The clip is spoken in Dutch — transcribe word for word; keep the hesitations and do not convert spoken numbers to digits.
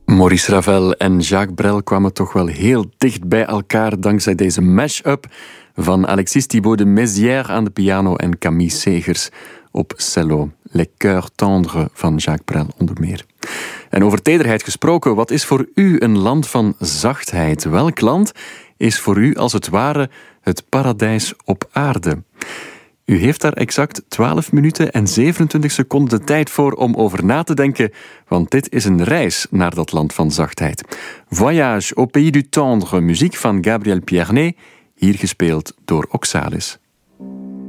Maurice Ravel en Jacques Brel kwamen toch wel heel dicht bij elkaar dankzij deze mash-up van Alexis Thibaut de Mézières aan de piano en Camille Segers op cello. Les Cœurs Tendres van Jacques Brel onder meer. En over tederheid gesproken, wat is voor u een land van zachtheid? Welk land is voor u als het ware het paradijs op aarde? U heeft daar exact twaalf minuten en zevenentwintig seconden de tijd voor om over na te denken, want dit is een reis naar dat land van zachtheid. Voyage au pays du tendre, muziek van Gabriel Pierné, hier gespeeld door Oxalis.